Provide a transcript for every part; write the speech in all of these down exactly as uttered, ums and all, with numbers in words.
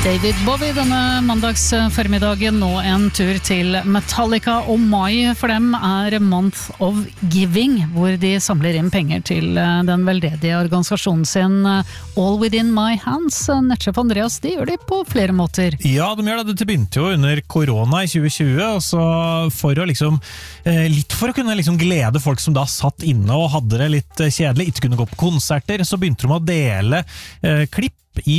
David Bowie denne mandags formiddagen, nå en tur til Metallica, og mai for dem er Month of Giving, hvor de samler inn penger til den veldedige organisasjonen sin All Within My Hands. Nettsjef Andreas, de gjør det på flere måter. Ja, de gjør det. Det begynte jo under korona i tjue tjue, og så for å liksom, litt for å kunne liksom glede folk som da satt inne og hadde det litt kjedelig, ikke kunne gå på konserter, så begynte de å dele eh, klipp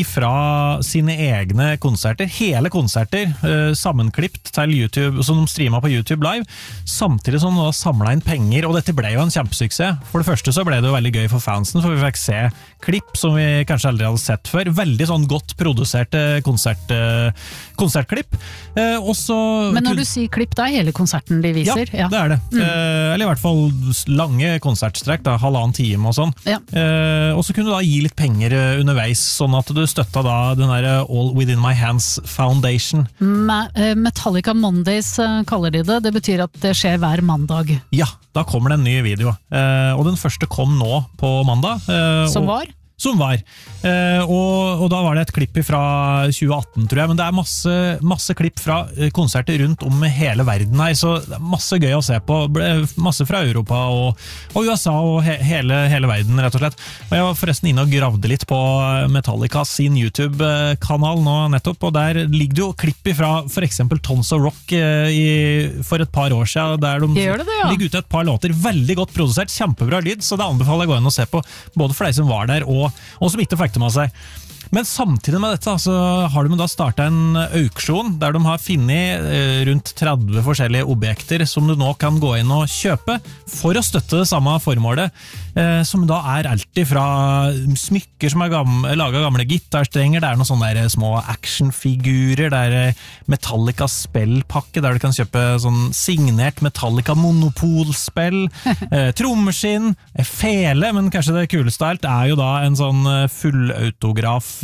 ifra sine egne konserter, hele konserter eh, sammenklipt til YouTube, som de streamet på YouTube live, samtidig som de samlet inn penger, og dette ble jo en kjempesuksess. For det første så ble det jo veldig gøy for fansen, for vi fikk se klipp som vi kanskje aldri hadde sett før, veldig sånn godt produserte konsert, eh, konsertklipp. Eh, og så Men når du sier klipp, det er hele konserten de viser? Ja, ja. Det er det. Mm. Eh, eller i hvert fall lange konsertstrekk, da, halvannen time og sånn. Ja. Eh, og så kunne du da gi litt penger underveis, sånn at du støtta da den der All Within My Hands Foundation. Ma- Metallica Mondays kaller de det. Det betyr at det skjer hver mandag. Ja, da kommer det en ny video. Eh, og den første kom nå på mandag. Eh, Som og- var? Som var. Eh, og, og da var det et klipp fra tjue atten, tror jeg, men det er masse, masse klipp fra konserter rundt om hele verden her, så det er masse gøy å se på, masse fra Europa og, og U S A og he, hele, hele verden, rett og slett. Og jeg var forresten inne og gravde litt på Metallica sin YouTube-kanal nå nettopp, og der ligger det jo klipp fra for eksempel Tons of Rock i, for et par år siden, der de Gjør det det, ja? ligger ute et par låter, veldig godt produsert, kjempebra lyd, så det anbefaler jeg å gå inn og se på, både for deg som var der, og og som ikke fikk det med seg. Men samtidig med dette så har de da startet en auksjon der de har funnet rundt tretti forskjellige objekter som du nå kan gå inn og kjøpe for å støtte det samme formålet, som da er alltid fra smykker som er gamle, laget av gamle gitarstrenger, det er noen sånne der små actionfigurer, det er Metallica spillpakke der du kan kjøpe sånn signert Metallica monopolspill, trommeskinn, fele, men kanskje det kuleste av alt er jo da en sånn fullautograf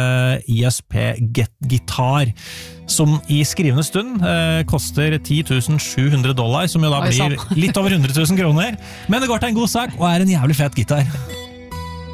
I S P-gitar som i skrivende stund eh, koster ti tusen sju hundre dollar, som jo da blir litt over hundre tusen kroner, men det går til en god sak og er en jævlig fet gitar.